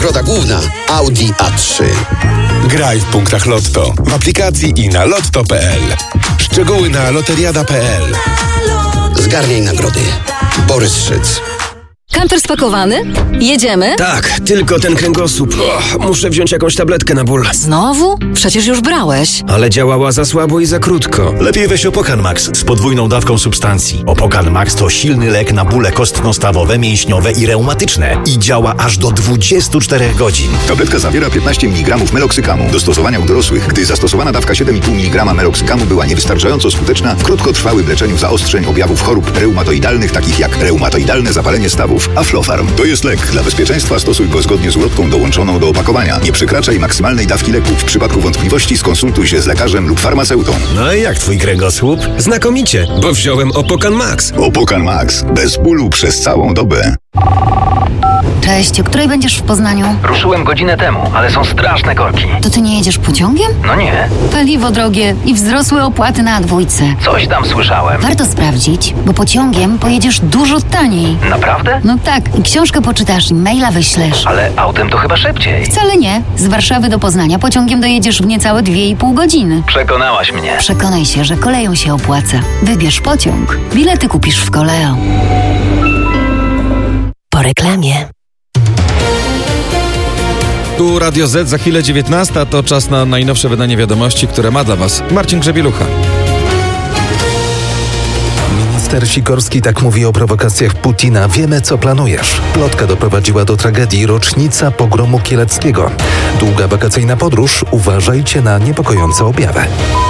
Nagroda główna Audi A3. Graj w punktach Lotto, w aplikacji i na lotto.pl. Szczegóły na loteriada.pl. Zgarniaj nagrody. Borys Szyc. Kamper spakowany? Jedziemy? Tak, tylko ten kręgosłup. Muszę wziąć jakąś tabletkę na ból. Znowu? Przecież już brałeś. Ale działała za słabo i za krótko. Lepiej weź Opokan Max z podwójną dawką substancji. Opokan Max to silny lek na bóle kostno-stawowe, mięśniowe i reumatyczne. I działa aż do 24 godzin. Tabletka zawiera 15 mg meloksykamu. Do stosowania u dorosłych, gdy zastosowana dawka 7,5 mg meloksykamu była niewystarczająco skuteczna w krótkotrwałym leczeniu zaostrzeń objawów chorób reumatoidalnych, takich jak reumatoidalne zapalenie stawów. Aflofarm to jest lek. Dla bezpieczeństwa stosuj go zgodnie z ulotką dołączoną do opakowania. Nie przekraczaj maksymalnej dawki leku. W przypadku wątpliwości skonsultuj się z lekarzem lub farmaceutą. No i jak twój kręgosłup? Znakomicie, bo wziąłem Opokan Max. Opokan Max. Bez bólu przez całą dobę. Cześć, o której będziesz w Poznaniu? Ruszyłem godzinę temu, ale są straszne korki. To ty nie jedziesz pociągiem? No nie. Paliwo drogie i wzrosłe opłaty na dwójce. Coś tam słyszałem. Warto sprawdzić, bo pociągiem pojedziesz dużo taniej. Naprawdę? No tak, i książkę poczytasz, i maila wyślesz. Ale autem to chyba szybciej. Wcale nie. Z Warszawy do Poznania pociągiem dojedziesz w niecałe 2,5 godziny. Przekonałaś mnie. Przekonaj się, że koleją się opłaca. Wybierz pociąg. Bilety kupisz w Koleo. Po reklamie. Tu Radio Z, za chwilę 19, to czas na najnowsze wydanie wiadomości, które ma dla Was Marcin Grzebielucha. Minister Sikorski tak mówi o prowokacjach Putina. Wiemy, co planujesz. Plotka doprowadziła do tragedii. Rocznica pogromu kieleckiego. Długa wakacyjna podróż. Uważajcie na niepokojące objawy.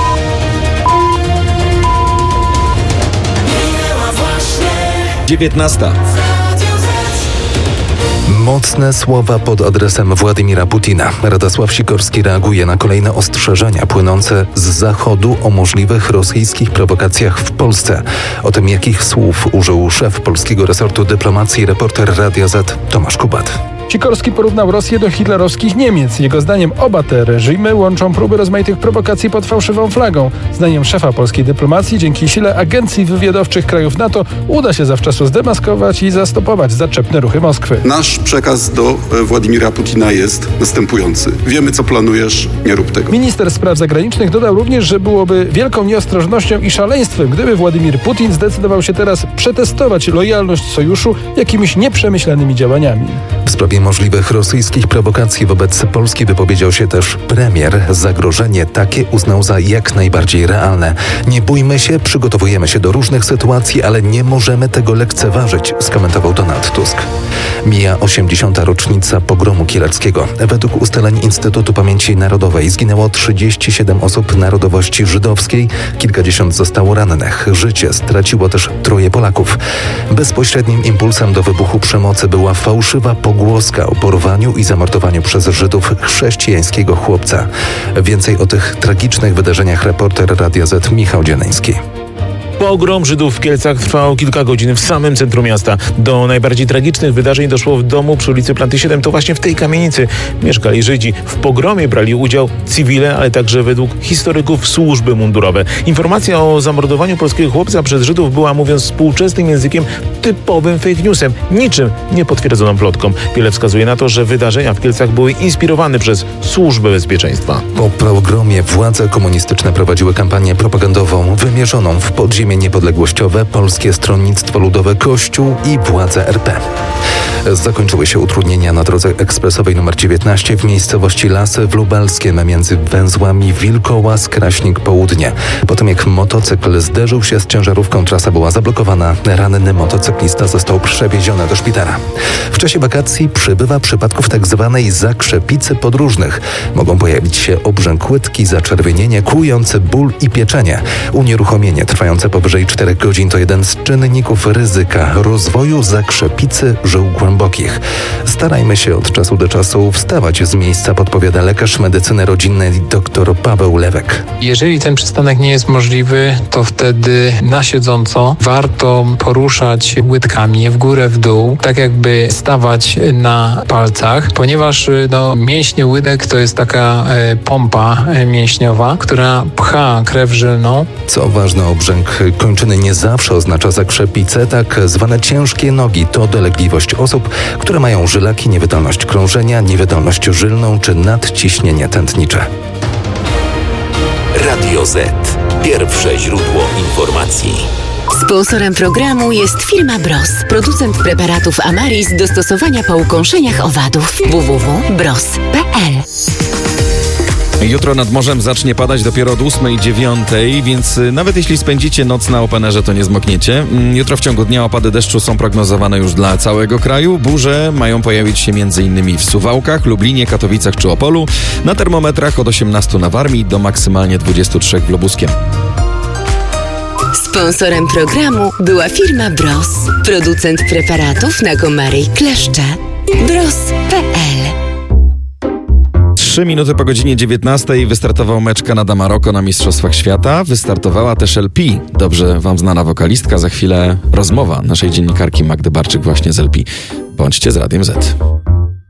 Dziewiętnasta. Mocne słowa pod adresem Władimira Putina. Radosław Sikorski reaguje na kolejne ostrzeżenia płynące z Zachodu o możliwych rosyjskich prowokacjach w Polsce. O tym, jakich słów użył szef polskiego resortu dyplomacji, reporter Radia Z Tomasz Kubat. Sikorski porównał Rosję do hitlerowskich Niemiec. Jego zdaniem oba te reżimy łączą próby rozmaitych prowokacji pod fałszywą flagą. Zdaniem szefa polskiej dyplomacji dzięki sile agencji wywiadowczych krajów NATO uda się zawczasu zdemaskować i zastopować zaczepne ruchy Moskwy. Nasz przekaz do Władimira Putina jest następujący. Wiemy, co planujesz, nie rób tego. Minister spraw zagranicznych dodał również, że byłoby wielką nieostrożnością i szaleństwem, gdyby Władimir Putin zdecydował się teraz przetestować lojalność sojuszu jakimiś nieprzemyślanymi działaniami. W sprawie możliwych rosyjskich prowokacji wobec Polski wypowiedział się też premier. Zagrożenie takie uznał za jak najbardziej realne. Nie bójmy się, przygotowujemy się do różnych sytuacji, ale nie możemy tego lekceważyć, skomentował Donald Tusk. Mija 80. rocznica pogromu kieleckiego. Według ustaleń Instytutu Pamięci Narodowej zginęło 37 osób narodowości żydowskiej, kilkadziesiąt zostało rannych. Życie straciło też 3 Polaków. Bezpośrednim impulsem do wybuchu przemocy była fałszywa pogłoska o porwaniu i zamordowaniu przez Żydów chrześcijańskiego chłopca. Więcej o tych tragicznych wydarzeniach reporter Radia Z Michał Dzieleński. Pogrom Żydów w Kielcach trwał kilka godzin w samym centrum miasta. Do najbardziej tragicznych wydarzeń doszło w domu przy ulicy Planty 7. To właśnie w tej kamienicy mieszkali Żydzi. W pogromie brali udział cywile, ale także według historyków służby mundurowe. Informacja o zamordowaniu polskiego chłopca przez Żydów była, mówiąc współczesnym językiem, typowym fake newsem, niczym niepotwierdzoną plotką. Wiele wskazuje na to, że wydarzenia w Kielcach były inspirowane przez Służbę Bezpieczeństwa. Po pogromie władze komunistyczne prowadziły kampanię propagandową wymierzoną w podziemie niepodległościowe, Polskie Stronnictwo Ludowe, Kościół i władze RP. Zakończyły się utrudnienia na drodze ekspresowej nr 19 w miejscowości Lasy w Lubelskiem między węzłami Wilkołaz, Kraśnik Południe. Po tym jak motocykl zderzył się z ciężarówką, trasa była zablokowana. Ranny motocyklista został przewieziony do szpitala. W czasie wakacji przybywa przypadków tzw. zakrzepicy podróżnych. Mogą pojawić się obrzęk łydki, zaczerwienienie, kłujący ból i pieczenie. Unieruchomienie trwające powyżej 4 godzin to jeden z czynników ryzyka rozwoju zakrzepicy żył głębokich. Starajmy się od czasu do czasu wstawać z miejsca, podpowiada lekarz medycyny rodzinnej dr Paweł Lewek. Jeżeli ten przystanek nie jest możliwy, to wtedy na siedząco warto poruszać łydkami w górę, w dół, tak jakby stawać na palcach, ponieważ mięśnie łydek to jest taka pompa mięśniowa, która pcha krew żylną. Co ważne, obrzęk kończyny nie zawsze oznacza zakrzepicę. Tak zwane ciężkie nogi to dolegliwość osób, które mają żylaki, niewydolność krążenia, niewydolność żylną czy nadciśnienie tętnicze. Radio Z. Pierwsze źródło informacji. Sponsorem programu jest firma Bros, producent preparatów Amaris do stosowania po ukąszeniach owadów. www.bros.pl. Jutro nad morzem zacznie padać dopiero od 8:09, więc nawet jeśli spędzicie noc na openerze, to nie zmokniecie. Jutro w ciągu dnia opady deszczu są prognozowane już dla całego kraju. Burze mają pojawić się m.in. w Suwałkach, Lublinie, Katowicach czy Opolu. Na termometrach od 18 na Warmii do maksymalnie 23 w Lubuskiem. Sponsorem programu była firma Bros, producent preparatów na komary i kleszcze. Bros.pl. 3 minuty po godzinie 19 wystartował mecz Kanada-Maroko na Mistrzostwach Świata. Wystartowała też LP, dobrze wam znana wokalistka. Za chwilę rozmowa naszej dziennikarki Magdy Barczyk właśnie z LP. Bądźcie z Radiem Z.